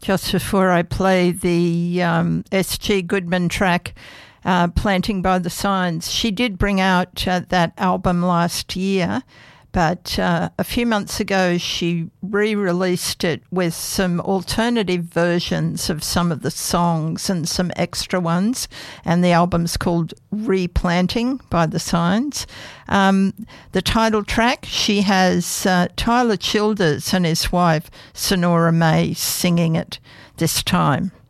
just before I play the S.G. Goodman track, Planting by the Signs. She did bring out that album last year, but a few months ago she re-released it with some alternative versions of some of the songs and some extra ones, and the album's called Replanting by the Signs. The title track, she has Tyler Childers and his wife Sonora May singing it this time.